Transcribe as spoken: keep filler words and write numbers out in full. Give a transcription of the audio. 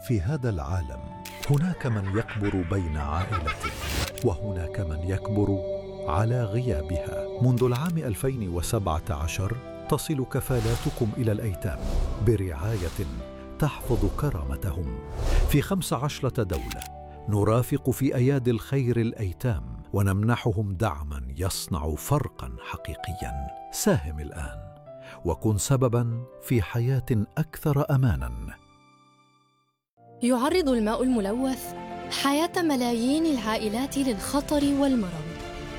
في هذا العالم هناك من يكبر بين عائلته، وهناك من يكبر على غيابها. منذ العام ألفين وسبعة عشر تصل كفالاتكم إلى الأيتام برعاية تحفظ كرامتهم في خمس عشرة دولة. نرافق في أيادي الخير الأيتام ونمنحهم دعما يصنع فرقا حقيقيا. ساهم الآن وكن سببا في حياة أكثر أمانا. يعرض الماء الملوث حياة ملايين العائلات للخطر والمرض.